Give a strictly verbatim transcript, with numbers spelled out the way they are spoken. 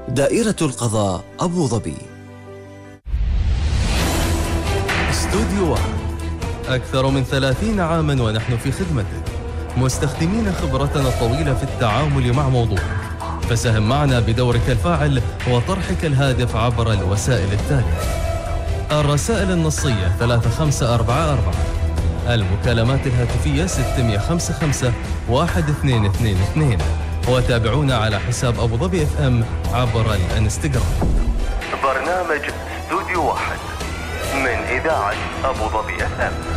دائرة القضاء أبو ظبي. استوديو واحد، أكثر من ثلاثين عاماً ونحن في خدمتك، مستخدمين خبرتنا الطويلة في التعامل مع موضوعك، فساهم معنا بدورك الفاعل وطرحك الهادف عبر الوسائل التالية: الرسائل النصية ثلاثة خمسة أربعة أربعة، المكالمات الهاتفية ستمئة وخمسة خمسة واحد اثنين اثنين اثنين، وتابعونا على حساب أبو ظبي اف ام عبر الانستغرام. برنامج استوديو واحد من إذاعة أبو ظبي اف ام.